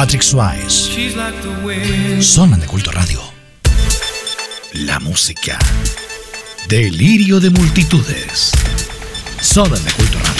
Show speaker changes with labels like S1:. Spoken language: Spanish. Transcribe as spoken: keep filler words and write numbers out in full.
S1: Patrick Swayze. Zona de Culto Radio. La música. Delirio de multitudes. Zona de Culto Radio.